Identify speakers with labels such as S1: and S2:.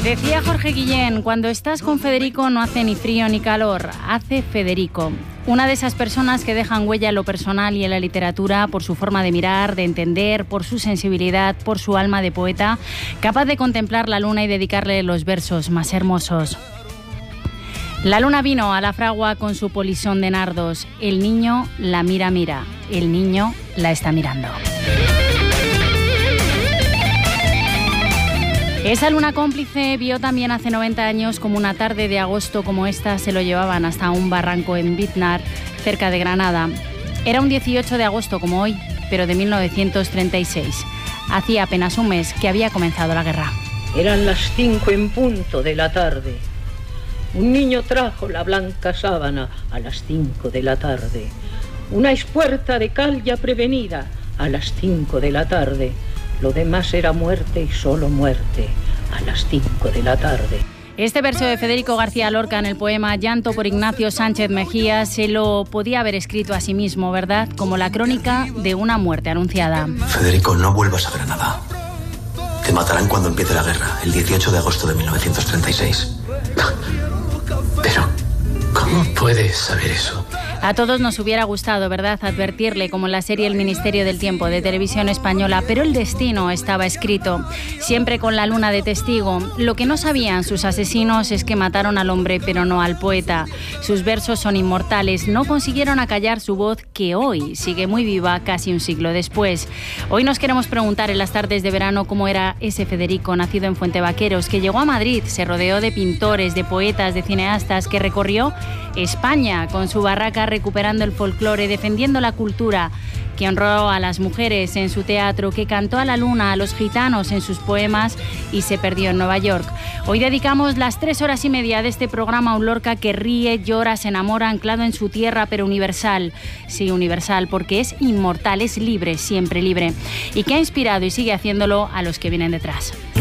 S1: Decía Jorge Guillén, cuando estás con Federico no hace ni frío ni calor, hace Federico. Una de esas personas que dejan huella en lo personal y en la literatura por su forma de mirar, de entender, por su sensibilidad, por su alma de poeta, capaz de contemplar la luna y dedicarle los versos más hermosos. La luna vino a la fragua con su polisón de nardos. El niño la mira, el niño la está mirando. Esa luna cómplice vio también hace 90 años como una tarde de agosto como esta se lo llevaban hasta un barranco en Biznar, cerca de Granada. Era un 18 de agosto como hoy, pero de 1936. Hacía apenas un mes que había comenzado la guerra.
S2: Eran las 5 en punto de la tarde. Un niño trajo la blanca sábana a las 5 de la tarde. Una espuerta de cal ya prevenida a las 5 de la tarde. Lo demás era muerte y solo muerte a las 5 de la tarde.
S1: Este verso de Federico García Lorca en el poema Llanto por Ignacio Sánchez Mejía se lo podía haber escrito a sí mismo, ¿verdad? Como la crónica de una muerte anunciada.
S3: Federico, no vuelvas a Granada. Te matarán cuando empiece la guerra, el 18 de agosto de 1936. Pero, ¿cómo puedes saber eso?
S1: A todos nos hubiera gustado, ¿verdad?, advertirle, como en la serie El Ministerio del Tiempo de Televisión Española, pero el destino estaba escrito, siempre con la luna de testigo. Lo que no sabían sus asesinos es que mataron al hombre, pero no al poeta. Sus versos son inmortales, no consiguieron acallar su voz, que hoy sigue muy viva casi un siglo después. Hoy nos queremos preguntar en las tardes de verano cómo era ese Federico, nacido en Fuentevaqueros, que llegó a Madrid, se rodeó de pintores, de poetas, de cineastas, que recorrió España con su barraca recuperando el folclore, defendiendo la cultura, que honró a las mujeres en su teatro, que cantó a la luna, a los gitanos en sus poemas y se perdió en Nueva York. Hoy dedicamos las 3 horas y media de este programa a un Lorca que ríe, llora, se enamora, anclado en su tierra, pero universal. Sí, universal, porque es inmortal, es libre, siempre libre, y que ha inspirado y sigue haciéndolo a los que vienen detrás.